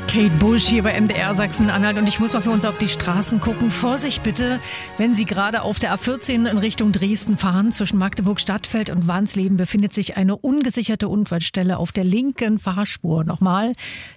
Kate Bush hier bei MDR Sachsen-Anhalt und ich muss mal für uns auf die Straßen gucken. Vorsicht bitte, wenn Sie gerade auf der A14 in Richtung Dresden fahren. Zwischen Magdeburg-Stadtfeld und Wansleben befindet sich eine ungesicherte Unfallstelle auf der linken Fahrspur. Nochmal,